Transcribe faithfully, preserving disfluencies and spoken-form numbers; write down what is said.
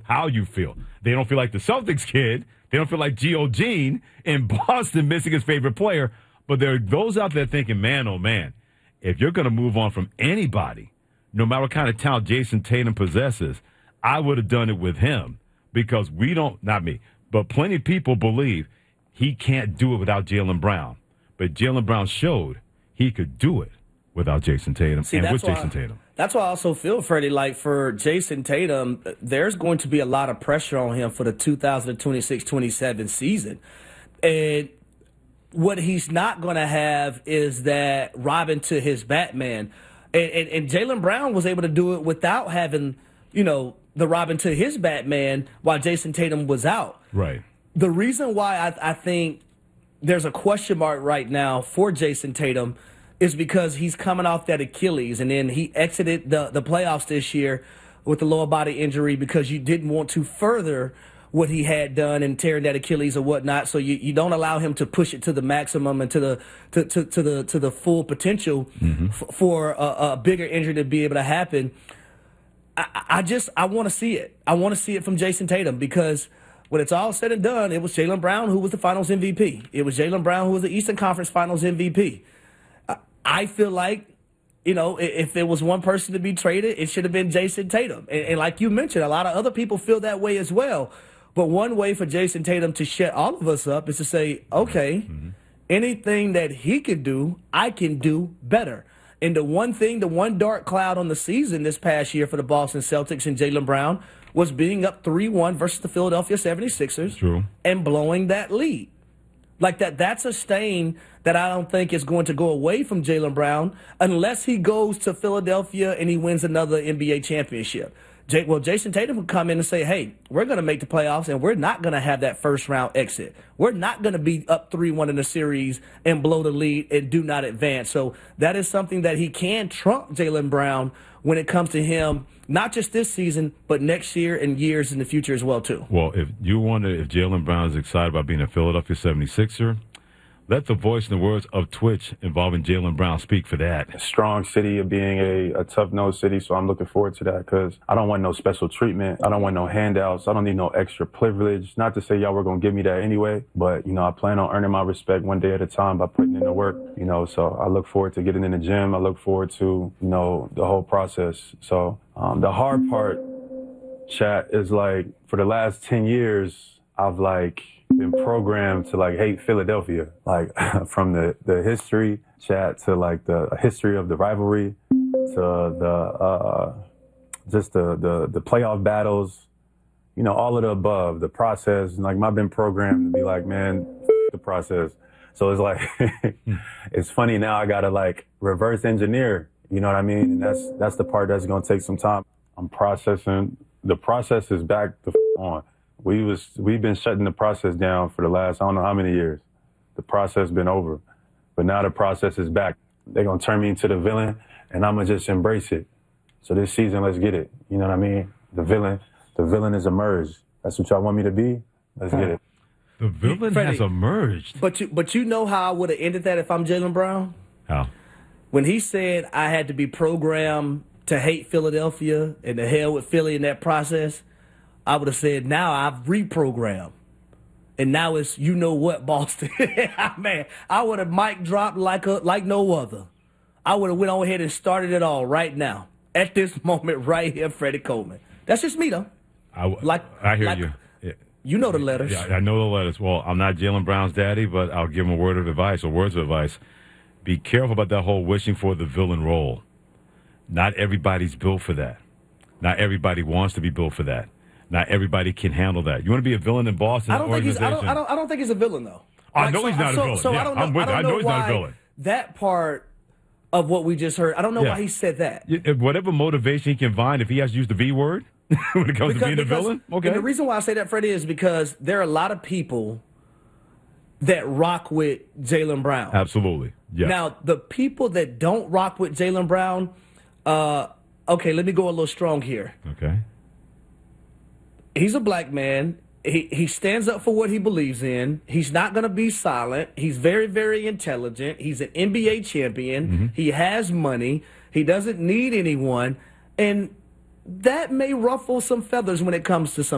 how you feel. They don't feel like the Celtics kid. They don't feel like Gio Gene in Boston missing his favorite player. But there are those out there thinking, man, oh, man, if you're going to move on from anybody, no matter what kind of talent Jason Tatum possesses, I would have done it with him because we don't, not me, but plenty of people believe he can't do it without Jaylen Brown. But Jaylen Brown showed he could do it without Jason Tatum See, and with why, Jason Tatum. That's why I also feel, Freddie, like for Jason Tatum, there's going to be a lot of pressure on him for the two thousand twenty-six twenty-seven season. And what he's not going to have is that Robin to his Batman. And, and, and Jaylen Brown was able to do it without having, you know, the Robin to his Batman while Jason Tatum was out. Right. The reason why I, I think there's a question mark right now for Jason Tatum is because he's coming off that Achilles, and then he exited the, the playoffs this year with a lower body injury because you didn't want to further what he had done and tearing that Achilles or whatnot. So you, you don't allow him to push it to the maximum and to the to, to, to the to the full potential mm-hmm. f- for a, a bigger injury to be able to happen. I, I just I want to see it. I want to see it from Jason Tatum because when it's all said and done, it was Jaylen Brown who was the Finals M V P. It was Jaylen Brown who was the Eastern Conference Finals M V P. I, I feel like, you know, if it was one person to be traded, it should have been Jason Tatum. And, and like you mentioned, a lot of other people feel that way as well. But one way for Jason Tatum to shut all of us up is to say, okay, mm-hmm. anything that he can do, I can do better. And the one thing, the one dark cloud on the season this past year for the Boston Celtics and Jaylen Brown was being up three one versus the Philadelphia seventy-sixers True. and blowing that lead. Like that, that's a stain that I don't think is going to go away from Jaylen Brown unless he goes to Philadelphia and he wins another N B A championship. J- well, Jason Tatum would come in and say, hey, we're going to make the playoffs, and we're not going to have that first-round exit. We're not going to be up three one in the series and blow the lead and do not advance. So that is something that he can trump Jaylen Brown when it comes to him, not just this season, but next year and years in the future as well, too. Well, if you wonder if Jaylen Brown is excited about being a Philadelphia seventy-sixer, let the voice and the words of Twitch involving Jaylen Brown speak for that. A strong city of being a, a tough-nosed city, so I'm looking forward to that because I don't want no special treatment. I don't want no handouts. I don't need no extra privilege. Not to say y'all were going to give me that anyway, but, you know, I plan on earning my respect one day at a time by putting in the work, you know, so I look forward to getting in the gym. I look forward to, you know, the whole process. So um, the hard part, chat, is like for the last ten years, I've like been programmed to like hate Philadelphia, like from the, the history chat to like the history of the rivalry to the uh, just the, the the playoff battles, you know, all of the above, the process. Like I've been programmed to be like, man, f- the process. So it's like it's funny now. I gotta like reverse engineer. You know what I mean? And that's that's the part that's gonna take some time. I'm processing. The process is back to f- on. We was, we've been shutting the process down for the last, I don't know how many years. The process been over. But now the process is back. They're going to turn me into the villain, and I'm going to just embrace it. So this season, let's get it. You know what I mean? The villain, the villain has emerged. That's what y'all want me to be? Let's get it. The villain Freddie, has emerged. But you, but you know how I would have ended that if I'm Jaylen Brown? How? When he said I had to be programmed to hate Philadelphia and to hell with Philly in that process, I would have said, now I've reprogrammed. And now it's, you know what, Boston. Man, I would have mic dropped like a, like no other. I would have went on ahead and started it all right now. At this moment right here, Freddie Coleman. That's just me, though. I, like, I hear like, you. Yeah. You know the letters. Yeah, I know the letters. Well, I'm not Jaylen Brown's daddy, but I'll give him a word of advice or words of advice. Be careful about that whole wishing for the villain role. Not everybody's built for that. Not everybody wants to be built for that. Not everybody can handle that. You want to be a villain in Boston? I don't think he's. I don't, I don't. I don't think he's a villain though. I like, know so, he's not so, a villain. So yeah, I don't know. I'm with I, don't I know, know he's why not a villain. That part of what we just heard. I don't know yeah. why he said that. Yeah, whatever motivation he can find, if he has to use the V word when it comes because, to being because, a villain, okay. And the reason why I say that, Freddie, is because there are a lot of people that rock with Jaylen Brown. Absolutely. Yeah. Now the people that don't rock with Jaylen Brown, uh, okay, let me go a little strong here. Okay. He's a black man. He he stands up for what he believes in. He's not going to be silent. He's very, very intelligent. He's an N B A champion. Mm-hmm. He has money. He doesn't need anyone. And that may ruffle some feathers when it comes to some